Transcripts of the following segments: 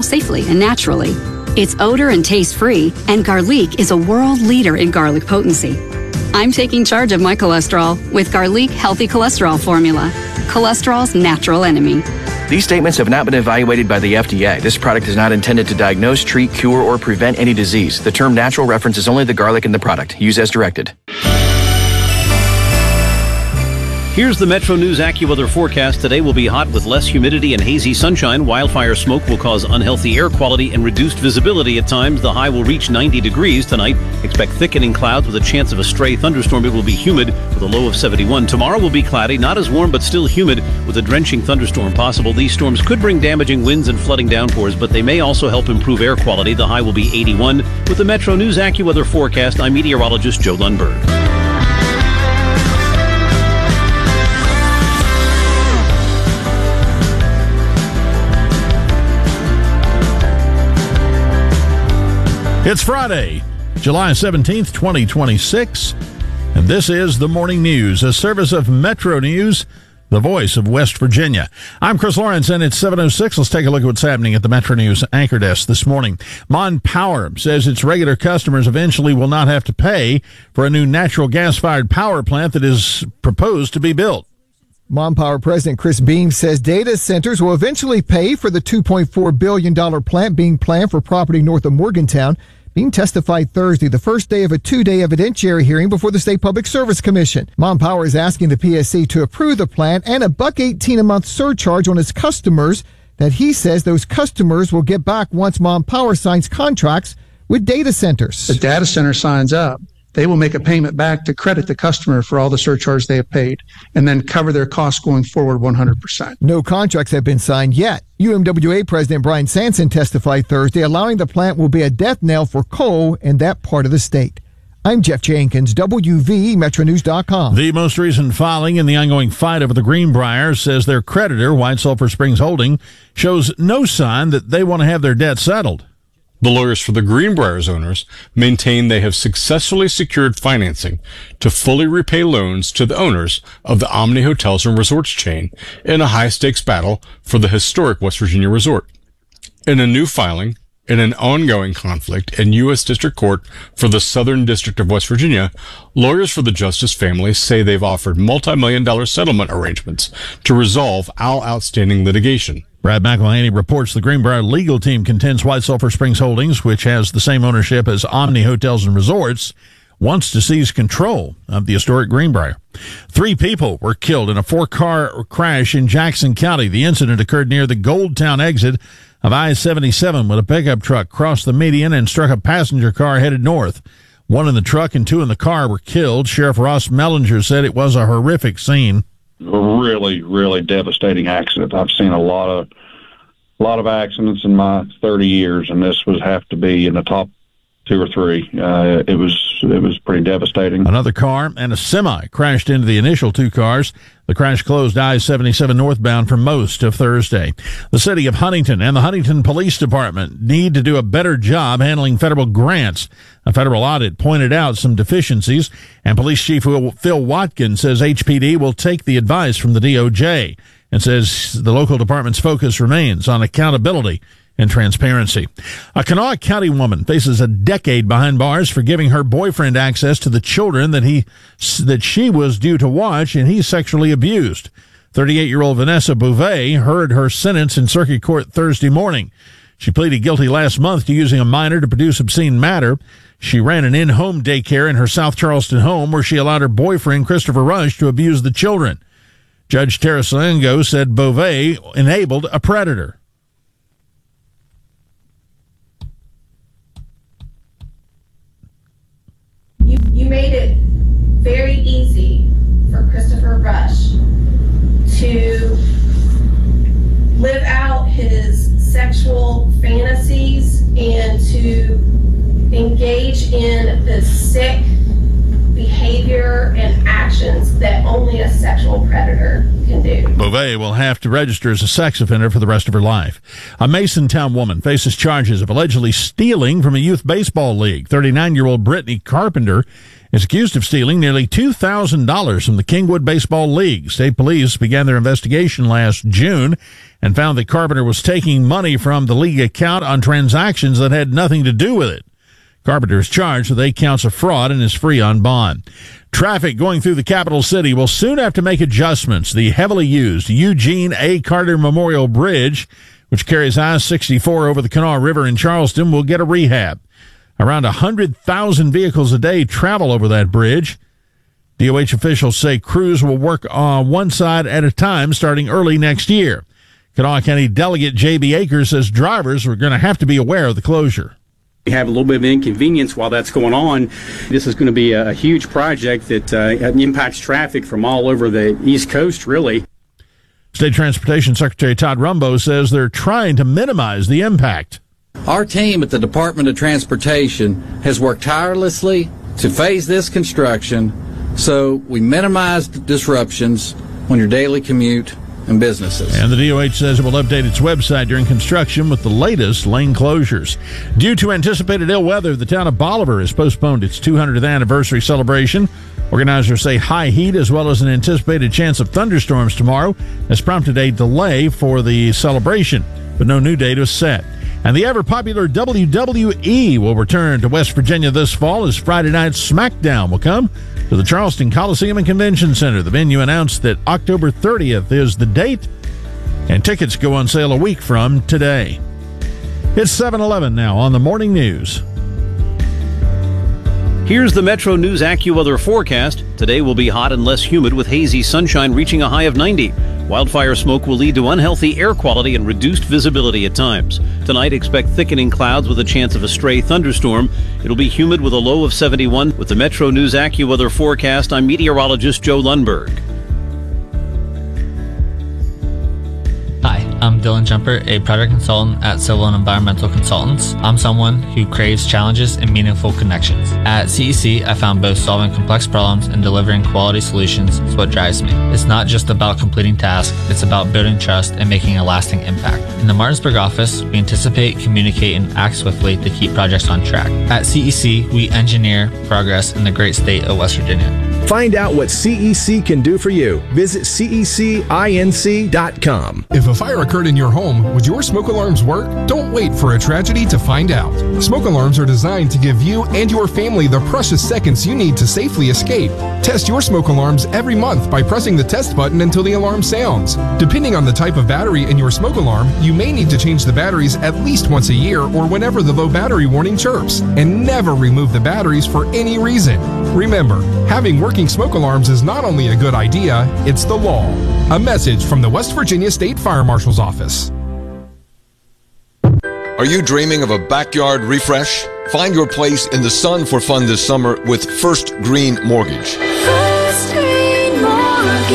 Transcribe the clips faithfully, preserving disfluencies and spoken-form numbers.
safely and naturally. It's odor and taste free, and Garlic is a world leader in garlic potency. I'm taking charge of my cholesterol with Garlic Healthy Cholesterol Formula, cholesterol's natural enemy. These statements have not been evaluated by the F D A. This product is not intended to diagnose, treat, cure, or prevent any disease. The term natural references only the garlic in the product. Use as directed. Here's the Metro News AccuWeather forecast. Today will be hot with less humidity and hazy sunshine. Wildfire smoke will cause unhealthy air quality and reduced visibility at times. The high will reach ninety degrees tonight. Expect thickening clouds with a chance of a stray thunderstorm. It will be humid with a low of seventy-one. Tomorrow will be cloudy, not as warm but still humid with a drenching thunderstorm possible. These storms could bring damaging winds and flooding downpours, but they may also help improve air quality. The high will be eighty-one. With the Metro News AccuWeather forecast, I'm meteorologist Joe Lundberg. It's Friday, July seventeenth, twenty twenty-six, and this is the Morning News, a service of Metro News, the voice of West Virginia. I'm Chris Lawrence, and it's seven oh six. Let's take a look at what's happening at the Metro News anchor desk this morning. Mon Power says its regular customers eventually will not have to pay for a new natural gas-fired power plant that is proposed to be built. Mon Power President Chris Beam says data centers will eventually pay for the two point four billion dollars plant being planned for property north of Morgantown. Beam testified Thursday, the first day of a two-day evidentiary hearing before the State Public Service Commission. Mon Power is asking the P S C to approve the plan and a buck eighteen a month surcharge on its customers that he says those customers will get back once Mon Power signs contracts with data centers. The data center signs up. They will make a payment back to credit the customer for all the surcharge they have paid and then cover their costs going forward one hundred percent. No contracts have been signed yet. U M W A President Brian Sanson testified Thursday, allowing the plant will be a death knell for coal in that part of the state. I'm Jeff Jenkins, W V E Metro News dot com. The most recent filing in the ongoing fight over the Greenbrier says their creditor, White Sulphur Springs Holding, shows no sign that they want to have their debt settled. The lawyers for the Greenbrier's owners maintain they have successfully secured financing to fully repay loans to the owners of the Omni Hotels and Resorts chain in a high-stakes battle for the historic West Virginia resort. In a new filing, in an ongoing conflict in U S District Court for the Southern District of West Virginia, lawyers for the Justice family say they've offered multi-million dollar settlement arrangements to resolve all outstanding litigation. Brad McElhaney reports the Greenbrier legal team contends White Sulphur Springs Holdings, which has the same ownership as Omni Hotels and Resorts, wants to seize control of the historic Greenbrier. Three people were killed in a four-car crash in Jackson County. The incident occurred near the Goldtown exit of I seventy-seven when a pickup truck crossed the median and struck a passenger car headed north. One in the truck and two in the car were killed. Sheriff Ross Mellinger said it was a horrific scene. Really, really devastating accident. I've seen a lot of, a lot of accidents in my thirty years, and this would have to be in the top two or three. Uh, it was, it was pretty devastating. Another car and a semi crashed into the initial two cars. The crash closed I seventy-seven northbound for most of Thursday. The city of Huntington and the Huntington Police Department need to do a better job handling federal grants. A federal audit pointed out some deficiencies, and Police Chief Phil Watkins says H P D will take the advice from the D O J and says the local department's focus remains on accountability and transparency. A Kanawha County woman faces a decade behind bars for giving her boyfriend access to the children that he that she was due to watch and he sexually abused. thirty-eight-year-old Vanessa Bouvet heard her sentence in circuit court Thursday morning. She pleaded guilty last month to using a minor to produce obscene matter. She ran an in-home daycare in her South Charleston home where she allowed her boyfriend, Christopher Rush, to abuse the children. Judge Tarasalengo said Bouvet enabled a predator. You, you made it very easy for Christopher Rush to live out his sexual fantasies and to engage in the sick behavior and actions that only a sexual predator can do. Beauvais will have to register as a sex offender for the rest of her life. A Masontown woman faces charges of allegedly stealing from a youth baseball league. thirty-nine-year-old Brittany Carpenter is accused of stealing nearly two thousand dollars from the Kingwood Baseball League. State police began their investigation last June and found that Carpenter was taking money from the league account on transactions that had nothing to do with it. Carpenter is charged with eight counts of fraud and is free on bond. Traffic going through the capital city will soon have to make adjustments. The heavily used Eugene A. Carter Memorial Bridge, which carries I sixty-four over the Kanawha River in Charleston, will get a rehab. Around one hundred thousand vehicles a day travel over that bridge. D O H officials say crews will work on one side at a time starting early next year. Kanawha County Delegate J B. Akers says drivers are going to have to be aware of the closure. We have a little bit of inconvenience while that's going on. This is going to be a huge project that uh, impacts traffic from all over the East Coast, really. State Transportation Secretary Todd Rumbo says they're trying to minimize the impact. Our team at the Department of Transportation has worked tirelessly to phase this construction so we minimize disruptions on your daily commute and businesses. And the D O H says it will update its website during construction with the latest lane closures. Due to anticipated ill weather, the town of Bolivar has postponed its two hundredth anniversary celebration. Organizers say high heat as well as an anticipated chance of thunderstorms tomorrow has prompted a delay for the celebration, but no new date is set. And the ever-popular W W E will return to West Virginia this fall as Friday Night SmackDown will come to the Charleston Coliseum and Convention Center. The venue announced that October thirtieth is the date, and tickets go on sale a week from today. It's seven eleven now on the Morning News. Here's the Metro News AccuWeather forecast. Today will be hot and less humid with hazy sunshine reaching a high of ninety. Wildfire smoke will lead to unhealthy air quality and reduced visibility at times. Tonight, expect thickening clouds with a chance of a stray thunderstorm. It'll be humid with a low of seventy-one. With the Metro News AccuWeather forecast, I'm meteorologist Joe Lundberg. Hi, I'm Dylan Jumper, a project consultant at Civil and Environmental Consultants. I'm someone who craves challenges and meaningful connections. At C E C, I found both solving complex problems and delivering quality solutions is what drives me. It's not just about completing tasks, it's about building trust and making a lasting impact. In the Martinsburg office, we anticipate, communicate, and act swiftly to keep projects on track. At C E C, we engineer progress in the great state of West Virginia. Find out what C E C can do for you. Visit C E C inc dot com. If a fire occurred in your home, would your smoke alarms work? Don't wait for a tragedy to find out. Smoke alarms are designed to give you and your family the precious seconds you need to safely escape. Test your smoke alarms every month by pressing the test button until the alarm sounds. Depending on the type of battery in your smoke alarm, you may need to change the batteries at least once a year or whenever the low battery warning chirps. And never remove the batteries for any reason. Remember, having working smoke alarms is not only a good idea, it's the law. A message from the West Virginia State Fire Marshal's Office. Are you dreaming of a backyard refresh? Find your place in the sun for fun this summer with First Green Mortgage. First Green Mortgage.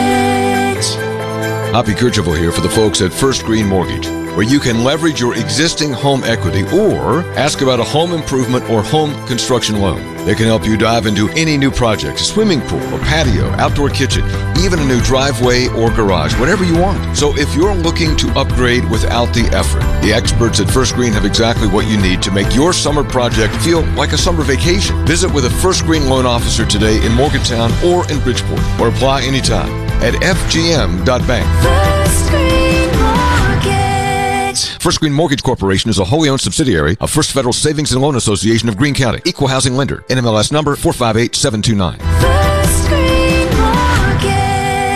Hoppy Kercheval here for the folks at First Green Mortgage, where you can leverage your existing home equity or ask about a home improvement or home construction loan. They can help you dive into any new project, a swimming pool, a patio, outdoor kitchen, even a new driveway or garage, whatever you want. So if you're looking to upgrade without the effort, the experts at First Green have exactly what you need to make your summer project feel like a summer vacation. Visit with a First Green loan officer today in Morgantown or in Bridgeport, or apply anytime at f g m dot bank. First Green Mortgage. First Green Mortgage Corporation is a wholly owned subsidiary of First Federal Savings and Loan Association of Greene County. Equal housing lender. N M L S number four five eight seven two nine. First Green Mortgage.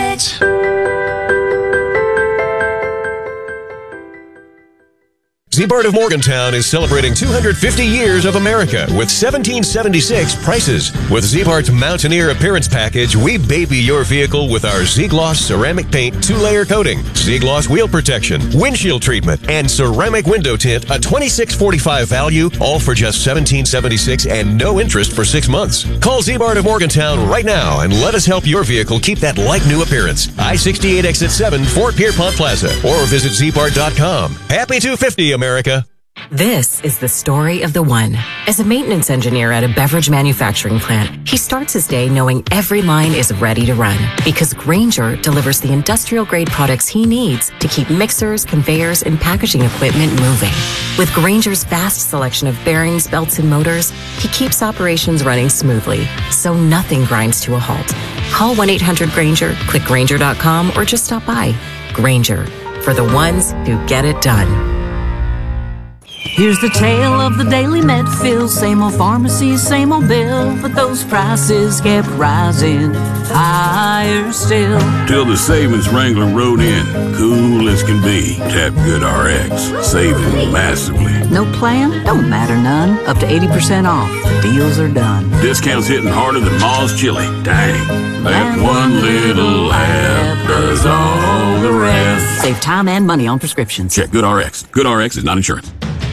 Ziebart of Morgantown is celebrating two hundred fifty years of America with seventeen seventy-six prices. With Ziebart's Mountaineer Appearance Package, we baby your vehicle with our Z-Gloss ceramic paint two-layer coating, Z-Gloss wheel protection, windshield treatment, and ceramic window tint, a twenty-six forty-five value, all for just seventeen seventy-six and no interest for six months. Call Ziebart of Morgantown right now and let us help your vehicle keep that like-new appearance. I sixty-eight Exit seven, Fort Pierpont Plaza, or visit Ziebart dot com. Happy two fifty, America. America. This is the story of the one. As a maintenance engineer at a beverage manufacturing plant, he starts his day knowing every line is ready to run because Grainger delivers the industrial-grade products he needs to keep mixers, conveyors, and packaging equipment moving. With Grainger's vast selection of bearings, belts, and motors, he keeps operations running smoothly, so nothing grinds to a halt. Call one eight hundred Grainger, click Grainger dot com, or just stop by. Grainger, for the ones who get it done. Here's the tale of the daily Medfield. Same old pharmacy, same old bill, but those prices kept rising higher still. Till the savings Wrangler rode in, cool as can be. Tap GoodRx, saving massively. No plan? Don't matter none. Up to eighty percent off. The deals are done. Discounts hitting harder than Ma's chili. Dang, that one little app does all the rest. Save time and money on prescriptions. Check GoodRx. GoodRx is not insurance.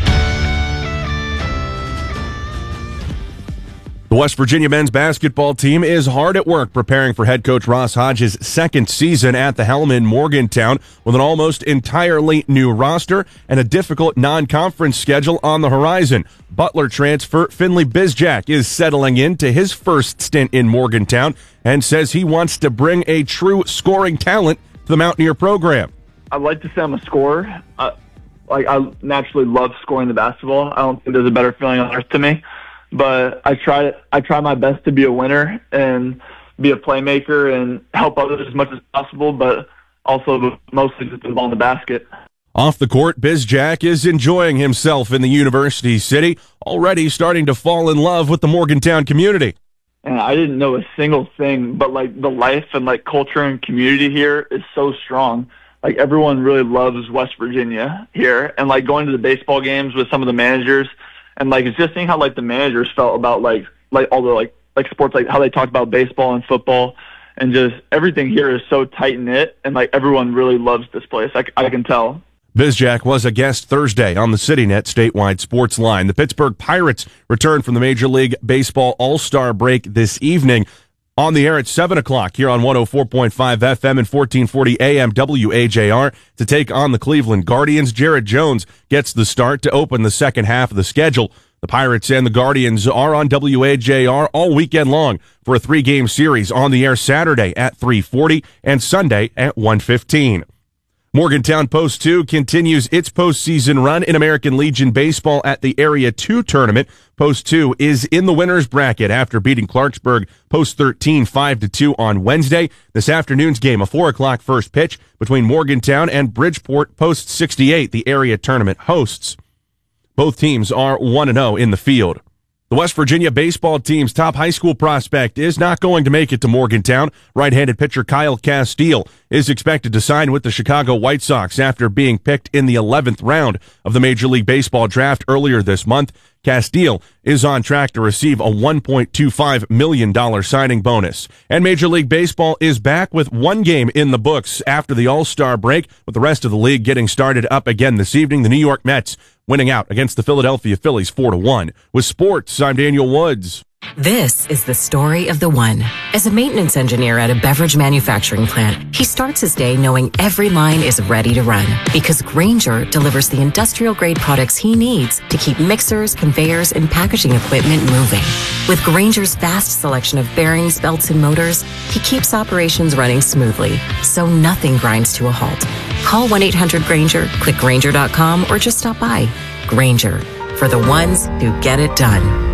The West Virginia men's basketball team is hard at work preparing for head coach Ross Hodges' second season at the helm in Morgantown with an almost entirely new roster and a difficult non-conference schedule on the horizon. Butler transfer Finley Bizjack is settling into his first stint in Morgantown and says he wants to bring a true scoring talent to the Mountaineer program. I'd like to say I'm a scorer. Uh, like I naturally love scoring the basketball. I don't think there's a better feeling on earth to me. But I try I try my best to be a winner and be a playmaker and help others as much as possible, but also mostly just the ball in the basket. Off the court, Bizjack is enjoying himself in the University City, already starting to fall in love with the Morgantown community. And I didn't know a single thing, but like the life and like culture and community here is so strong. Like everyone really loves West Virginia here, and like going to the baseball games with some of the managers. And like it's just seeing how like the managers felt about like like all the like like sports, like how they talked about baseball and football, and just everything here is so tight knit, and like everyone really loves this place. I, I can tell. Bizjack was a guest Thursday on the CityNet statewide sports line. The Pittsburgh Pirates returned from the Major League Baseball All-Star break this evening. On the air at seven o'clock here on one oh four point five F M and fourteen forty A M W A J R to take on the Cleveland Guardians. Jared Jones gets the start to open the second half of the schedule. The Pirates and the Guardians are on W A J R all weekend long for a three-game series on the air Saturday at three forty and Sunday at one fifteen. Morgantown Post two continues its postseason run in American Legion Baseball at the Area two tournament. Post two is in the winner's bracket after beating Clarksburg Post thirteen five to two on Wednesday. This afternoon's game, a four o'clock first pitch between Morgantown and Bridgeport Post sixty-eight, the area tournament hosts. Both teams are one and oh in the field. The West Virginia baseball team's top high school prospect is not going to make it to Morgantown. Right-handed pitcher Kyle Castile is expected to sign with the Chicago White Sox after being picked in the eleventh round of the Major League Baseball draft earlier this month. Castile is on track to receive a one point two five million dollars signing bonus. And Major League Baseball is back with one game in the books after the All-Star break, with the rest of the league getting started up again this evening. The New York Mets winning out against the Philadelphia Phillies four to one. With sports, I'm Daniel Woods. This is the story of the one. As a maintenance engineer at a beverage manufacturing plant, he starts his day knowing every line is ready to run because Grainger delivers the industrial-grade products he needs to keep mixers, conveyors, and packaging equipment moving. With Grainger's vast selection of bearings, belts, and motors, he keeps operations running smoothly, so nothing grinds to a halt. Call one eight hundred Grainger, click Grainger dot com, or just stop by. Grainger, for the ones who get it done.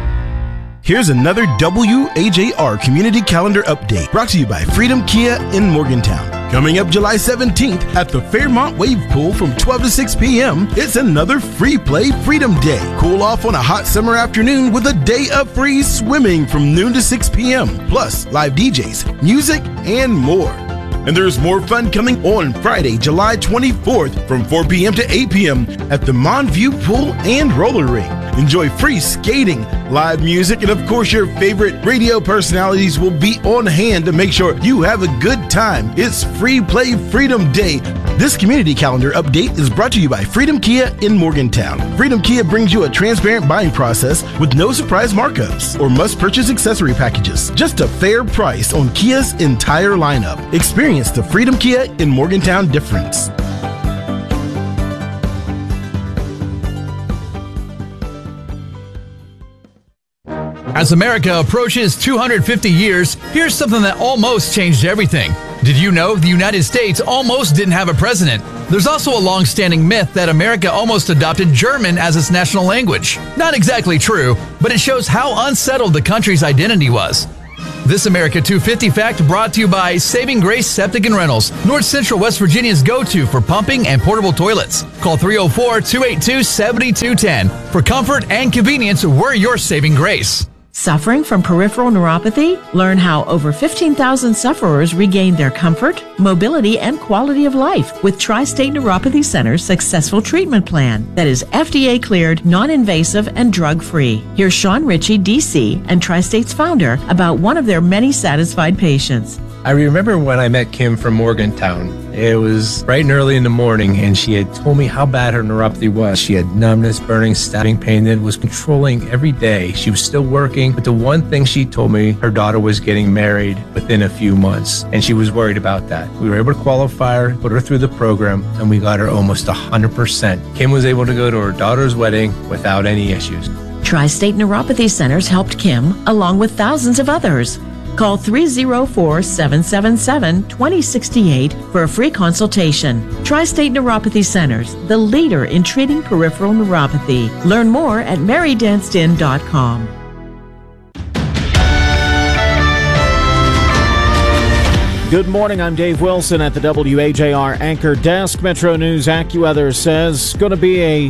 Here's another W A J R Community Calendar Update brought to you by Freedom Kia in Morgantown. Coming up July seventeenth at the Fairmont Wave Pool from twelve to six p.m., it's another Free Play Freedom Day. Cool off on a hot summer afternoon with a day of free swimming from noon to six p.m., plus live D Js, music, and more. And there's more fun coming on Friday, July twenty-fourth from four p.m. to eight p.m. at the Monview Pool and Roller Rink. Enjoy free skating, live music, and of course your favorite radio personalities will be on hand to make sure you have a good time. It's Free Play Freedom Day. This community calendar update is brought to you by Freedom Kia in Morgantown. Freedom Kia brings you a transparent buying process with no surprise markups or must-purchase accessory packages. Just a fair price on Kia's entire lineup. Experience the Freedom Kia in Morgantown difference. As America approaches two hundred fifty years, here's something that almost changed everything. Did you know the United States almost didn't have a president? There's also a long-standing myth that America almost adopted German as its national language. Not exactly true, but it shows how unsettled the country's identity was. This America two fifty fact brought to you by Saving Grace Septic and Rentals, North Central West Virginia's go-to for pumping and portable toilets. Call three oh four, two eight two, seven two one zero. For comfort and convenience, we're your Saving Grace. Suffering from peripheral neuropathy? Learn how over fifteen thousand sufferers regained their comfort, mobility, and quality of life with Tri-State Neuropathy Center's successful treatment plan that is F D A cleared, non-invasive, and drug-free. Here's Sean Ritchie, D C, and Tri-State's founder about one of their many satisfied patients. I remember when I met Kim from Morgantown. It was bright and early in the morning, and she had told me how bad her neuropathy was. She had numbness, burning, stabbing pain that was controlling every day. She was still working, but the one thing she told me, her daughter was getting married within a few months, and she was worried about that. We were able to qualify her, put her through the program, and we got her almost one hundred percent. Kim was able to go to her daughter's wedding without any issues. Tri-State Neuropathy Centers helped Kim, along with thousands of others. Call three oh four, seven seven seven, two oh six eight for a free consultation. Tri-State Neuropathy Centers, the leader in treating peripheral neuropathy. Learn more at mary danced in dot com. Good morning, I'm Dave Wilson at the W A J R Anchor Desk. Metro News AccuWeather says it's going to be a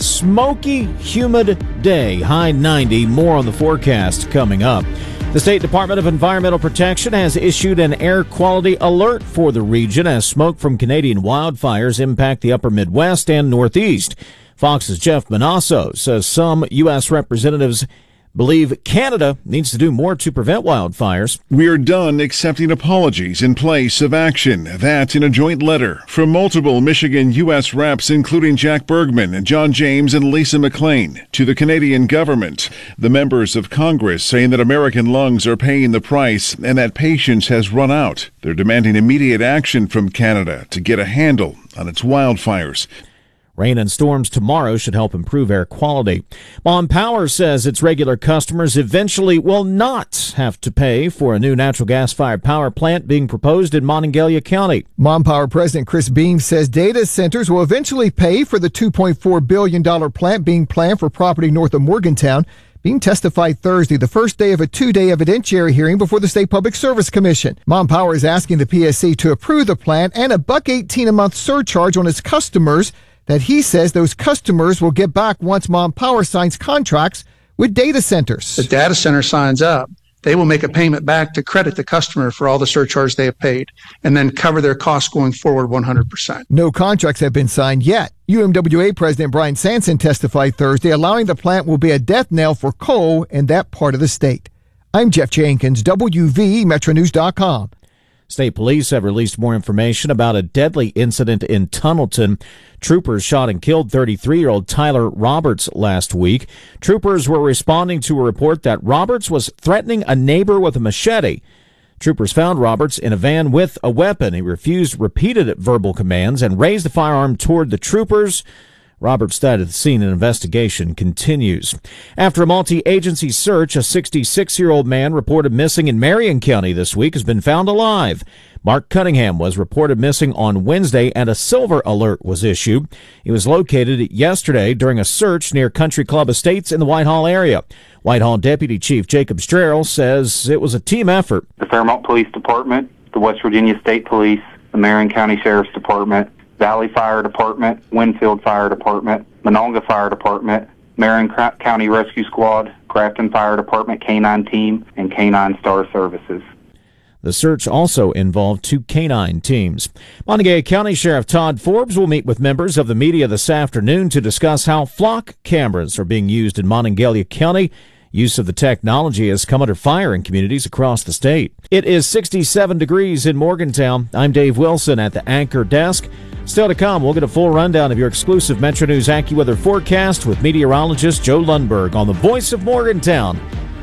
smoky, humid day, high ninety. More on the forecast coming up. The State Department of Environmental Protection has issued an air quality alert for the region as smoke from Canadian wildfires impact the upper Midwest and Northeast. Fox's Jeff Manasso says some U S representatives believe Canada needs to do more to prevent wildfires. We are done accepting apologies in place of action. That in a joint letter from multiple Michigan U S reps, including Jack Bergman, John James, and Lisa McLean, to the Canadian government. The members of Congress saying that American lungs are paying the price and that patience has run out. They're demanding immediate action from Canada to get a handle on its wildfires. Rain and storms tomorrow should help improve air quality. Mon Power says its regular customers eventually will not have to pay for a new natural gas-fired power plant being proposed in Monongalia County. Mon Power President Chris Beam says data centers will eventually pay for the two point four billion dollars plant being planned for property north of Morgantown. Beam testified Thursday, the first day of a two-day evidentiary hearing before the State Public Service Commission. Mon Power is asking the P S C to approve the plant and a buck eighteen a month surcharge on its customers that he says those customers will get back once Mon Power signs contracts with data centers. The data center signs up. They will make a payment back to credit the customer for all the surcharge they have paid and then cover their costs going forward one hundred percent. No contracts have been signed yet. U M W A President Brian Sanson testified Thursday, allowing the plant will be a death knell for coal in that part of the state. I'm Jeff Jenkins, W V E Metro News dot com. State police have released more information about a deadly incident in Tunnelton. Troopers shot and killed thirty-three-year-old Tyler Roberts last week. Troopers were responding to a report that Roberts was threatening a neighbor with a machete. Troopers found Roberts in a van with a weapon. He refused repeated verbal commands and raised the firearm toward the troopers. Roberts died at the scene. An investigation continues. After a multi-agency search, a sixty-six-year-old man reported missing in Marion County this week has been found alive. Mark Cunningham was reported missing on Wednesday, and a silver alert was issued. He was located yesterday during a search near Country Club Estates in the Whitehall area. Whitehall Deputy Chief Jacob Strerel says it was a team effort. The Fairmont Police Department, the West Virginia State Police, the Marion County Sheriff's Department, Valley Fire Department, Winfield Fire Department, Monongah Fire Department, Marion County Rescue Squad, Grafton Fire Department Canine Team, and Canine Star Services. The search also involved two canine teams. Monongalia County Sheriff Todd Forbes will meet with members of the media this afternoon to discuss how flock cameras are being used in Monongalia County. Use of the technology has come under fire in communities across the state. It is sixty-seven degrees in Morgantown. I'm Dave Wilson at the Anchor Desk. Still to come, we'll get a full rundown of your exclusive Metro News AccuWeather forecast with meteorologist Joe Lundberg on the Voice of Morgantown,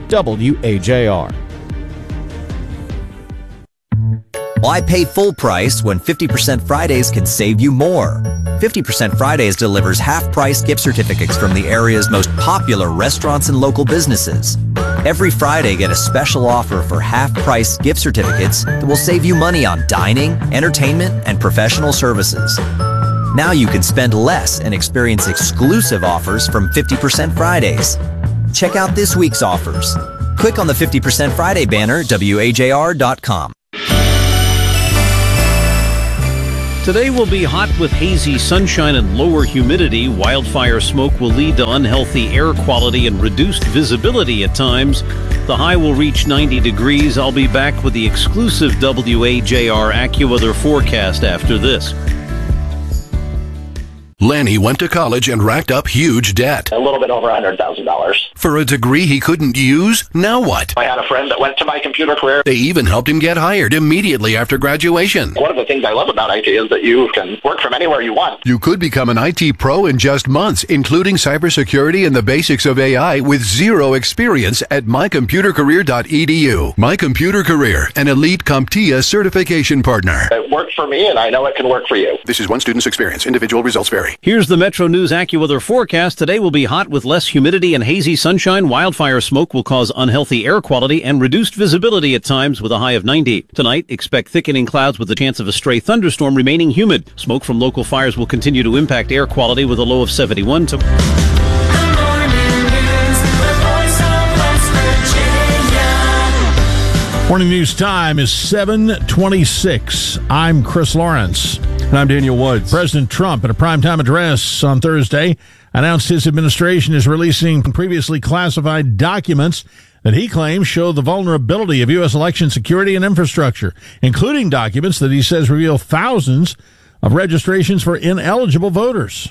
W A J R. Why pay full price when fifty percent Fridays can save you more? fifty percent Fridays delivers half-price gift certificates from the area's most popular restaurants and local businesses. Every Friday, get a special offer for half-price gift certificates that will save you money on dining, entertainment, and professional services. Now you can spend less and experience exclusive offers from fifty percent Fridays. Check out this week's offers. Click on the fifty percent Friday banner at W A J R dot com. Today will be hot with hazy sunshine and lower humidity. Wildfire smoke will lead to unhealthy air quality and reduced visibility at times. The high will reach ninety degrees. I'll be back with the exclusive W A J R AccuWeather forecast after this. Lanny went to college and racked up huge debt. A little bit over one hundred thousand dollars. For a degree he couldn't use? Now what? I had a friend that went to my computer career. They even helped him get hired immediately after graduation. One of the things I love about I T is that you can work from anywhere you want. You could become an I T pro in just months, including cybersecurity and the basics of A I with zero experience at my computer career dot e d u. My Computer Career, an elite CompTIA certification partner. It worked for me, and I know it can work for you. This is one student's experience. Individual results vary. Here's the Metro News AccuWeather forecast. Today will be hot with less humidity and hazy sunshine. Wildfire smoke will cause unhealthy air quality and reduced visibility at times with a high of ninety. Tonight, expect thickening clouds with the chance of a stray thunderstorm remaining humid. Smoke from local fires will continue to impact air quality with a low of seventy-one. To Morning news time is seven twenty-six. I'm Chris Lawrence. And I'm Daniel Woods. President Trump, in a primetime address on Thursday, announced his administration is releasing previously classified documents that he claims show the vulnerability of U S election security and infrastructure, including documents that he says reveal thousands of registrations for ineligible voters.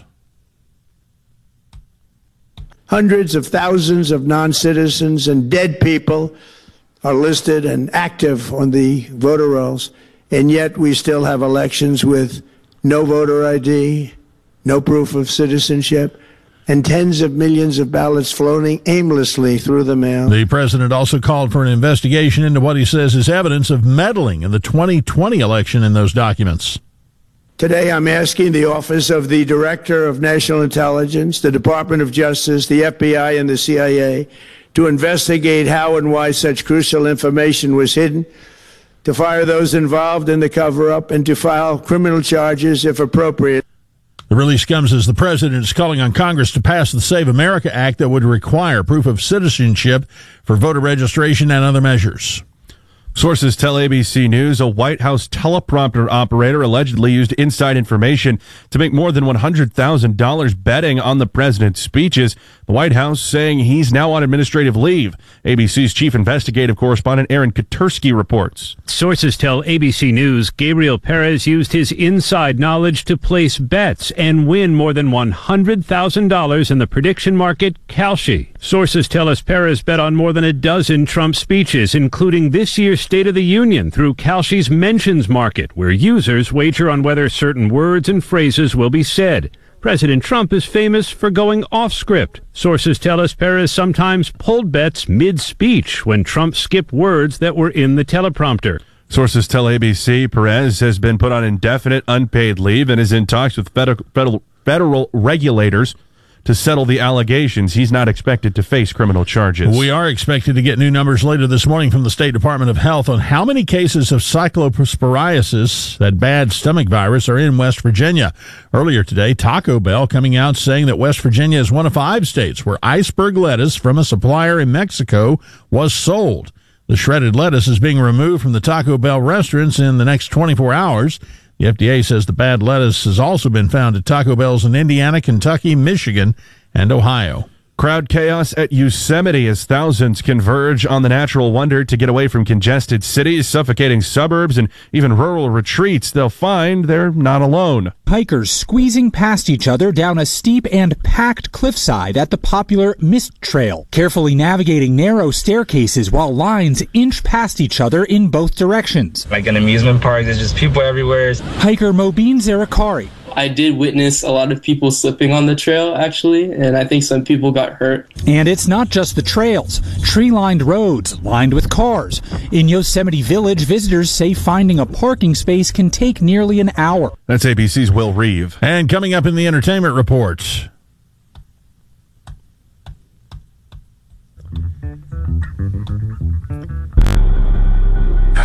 Hundreds of thousands of non-citizens and dead people are listed and active on the voter rolls, and yet we still have elections with no voter I D, no proof of citizenship, and tens of millions of ballots floating aimlessly through the mail. The president also called for an investigation into what he says is evidence of meddling in the twenty twenty election in those documents. Today, I'm asking the Office of the Director of National Intelligence, the Department of Justice, the F B I, and the C I A to investigate how and why such crucial information was hidden, to fire those involved in the cover-up, and to file criminal charges if appropriate. The release comes as the president is calling on Congress to pass the Save America Act that would require proof of citizenship for voter registration and other measures. Sources tell A B C News a White House teleprompter operator allegedly used inside information to make more than one hundred thousand dollars betting on the president's speeches. The White House saying he's now on administrative leave. A B C's chief investigative correspondent Aaron Katersky reports. Sources tell A B C News Gabriel Perez used his inside knowledge to place bets and win more than one hundred thousand dollars in the prediction market Kalshi. Sources tell us Perez bet on more than a dozen Trump speeches, including this year's State of the Union, through Kalshi's mentions market, where users wager on whether certain words and phrases will be said. President Trump is famous for going off script. Sources tell us Perez sometimes pulled bets mid-speech when Trump skipped words that were in the teleprompter. Sources tell A B C Perez has been put on indefinite unpaid leave and is in talks with federal, federal, federal regulators to settle the allegations. He's not expected to face criminal charges. We are expected to get new numbers later this morning from the State Department of Health on how many cases of cyclosporiasis, that bad stomach virus, are in West Virginia. Earlier today, Taco Bell coming out saying that West Virginia is one of five states where iceberg lettuce from a supplier in Mexico was sold. The shredded lettuce is being removed from the Taco Bell restaurants in the next twenty-four hours. The F D A says the bad lettuce has also been found at Taco Bells in Indiana, Kentucky, Michigan, and Ohio. Crowd chaos at Yosemite as thousands converge on the natural wonder to get away from congested cities, suffocating suburbs, and even rural retreats. They'll find they're not alone. Hikers squeezing past each other down a steep and packed cliffside at the popular Mist Trail, carefully navigating narrow staircases while lines inch past each other in both directions. Like an amusement park, there's just people everywhere. Hiker Mobeen Zarakari. I did witness a lot of people slipping on the trail, actually, and I think some people got hurt. And it's not just the trails. Tree-lined roads lined with cars. In Yosemite Village, visitors say finding a parking space can take nearly an hour. That's A B C's Will Reeve. And coming up in the entertainment report,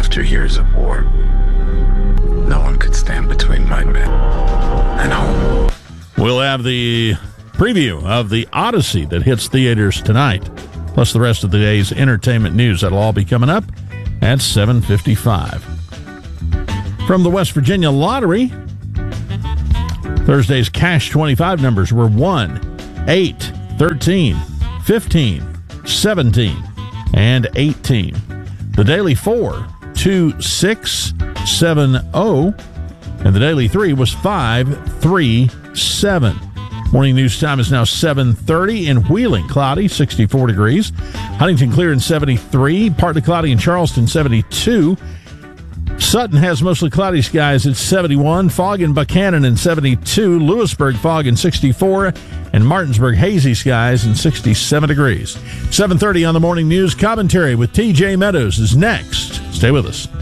After years of war, no one could stand between my men and home. We'll have the preview of the Odyssey that hits theaters tonight, plus the rest of the day's entertainment news. That'll all be coming up at seven fifty-five. From the West Virginia Lottery, Thursday's Cash twenty-five numbers were one, eight, thirteen, fifteen, seventeen, and eighteen. The daily four, two, six, seven, oh, and the daily three was five, three, seven. Morning news time is now seven thirty in Wheeling, cloudy, sixty-four degrees. Huntington clear in seventy-three, partly cloudy in Charleston, seventy-two. Sutton has mostly cloudy skies at seventy-one, fog in Buchanan in seventy-two, Lewisburg fog in sixty-four, and Martinsburg hazy skies in sixty-seven degrees. seven thirty on the morning news. Commentary with T J Meadows is next. Stay with us.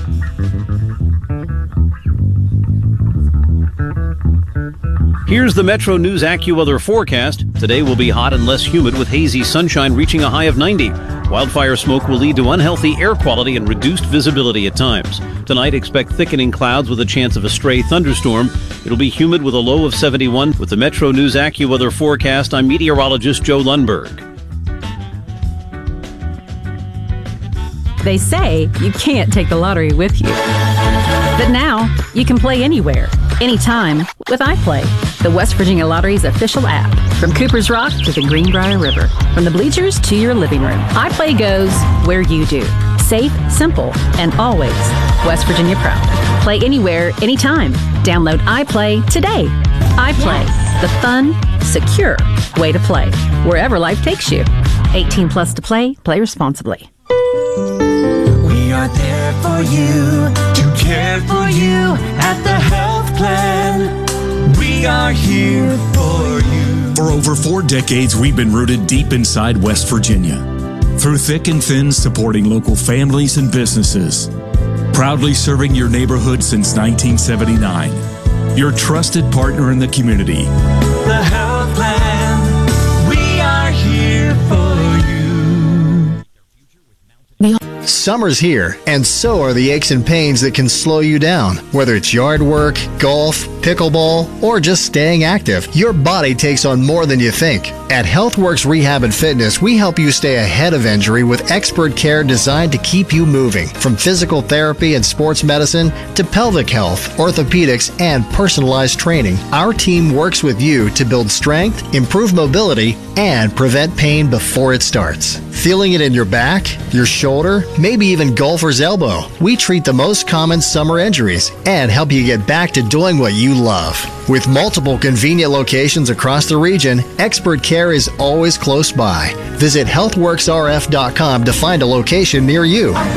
Here's the Metro News AccuWeather forecast. Today will be hot and less humid with hazy sunshine reaching a high of ninety. Wildfire smoke will lead to unhealthy air quality and reduced visibility at times. Tonight, expect thickening clouds with a chance of a stray thunderstorm. It'll be humid with a low of seventy-one. With the Metro News AccuWeather forecast, I'm meteorologist Joe Lundberg. They say you can't take the lottery with you. But now, you can play anywhere, anytime with iPlay, the West Virginia Lottery's official app. From Cooper's Rock to the Greenbrier River, from the bleachers to your living room, iPlay goes where you do. Safe, simple, and always West Virginia proud. Play anywhere, anytime. Download iPlay today. iPlay, yes. The fun, secure way to play, wherever life takes you. eighteen plus to play, play responsibly. We are there for you, to care for you at the health plan. We are here for you. For over four decades, we've been rooted deep inside West Virginia. Through thick and thin, supporting local families and businesses. Proudly serving your neighborhood since nineteen seventy-nine. Your trusted partner in the community. The health plan. We are here for you. Summer's here, and so are the aches and pains that can slow you down. Whether it's yard work, golf, pickleball, or just staying active, your body takes on more than you think. At HealthWorks Rehab and Fitness, we help you stay ahead of injury with expert care designed to keep you moving. From physical therapy and sports medicine to pelvic health, orthopedics, and personalized training, our team works with you to build strength, improve mobility, and prevent pain before it starts. Feeling it in your back, your shoulder, maybe even golfer's elbow? We treat the most common summer injuries and help you get back to doing what you love. With multiple convenient locations across the region, expert care is always close by. Visit health works r f dot com to find a location near you.